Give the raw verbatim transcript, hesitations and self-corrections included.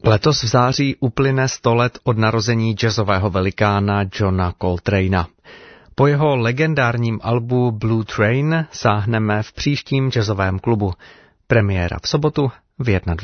Letos v září uplyne sto let od narození jazzového velikána Johna Coltrana. Po jeho legendárním albu Blue Train sáhneme v příštím jazzovém klubu. Premiéra v sobotu v dvacet jedna.